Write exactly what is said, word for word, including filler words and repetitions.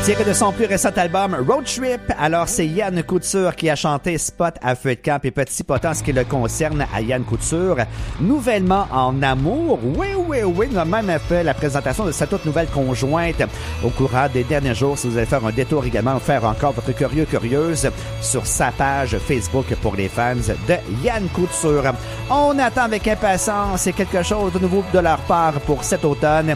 Tiré de son plus récent album Road Trip, alors c'est Yann Couture qui a chanté Spot à feu de camp et Petit Potent en ce qui le concerne à Yann Couture. Nouvellement en amour, oui, oui, oui, nous avons même fait la présentation de sa toute nouvelle conjointe au courant des derniers jours. Si vous allez faire un détour également, faire encore votre curieux, curieuse sur sa page Facebook pour les fans de Yann Couture. On attend avec impatience quelque chose de nouveau de leur part pour cet automne.